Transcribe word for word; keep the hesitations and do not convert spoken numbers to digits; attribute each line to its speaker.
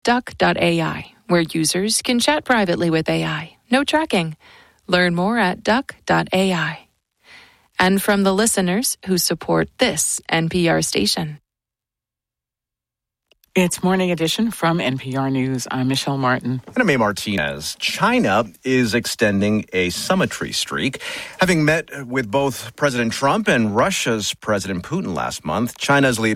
Speaker 1: duck dot A I, where users can chat privately with A I. No tracking. Learn more at duck dot A I. And from the listeners who support this N P R station.
Speaker 2: It's Morning Edition from N P R News. I'm Michelle Martin.
Speaker 3: And I'm May Martinez. China is extending a summitry streak. Having met with both President Trump and Russia's President Putin last month, China's leader